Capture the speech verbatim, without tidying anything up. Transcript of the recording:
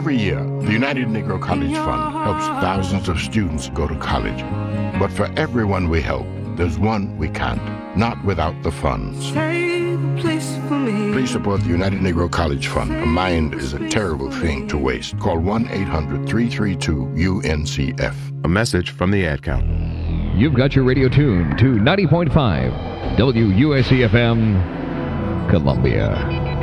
Every year, the United Negro College Fund helps thousands of students go to college. But for everyone we help, there's one we can't, not without the funds. Please support the United Negro College Fund. A mind is a terrible thing to waste. Call one eight hundred three three two U N C F. A message from the Ad Count. You've got your radio tuned to ninety point five W U S C F M, Columbia.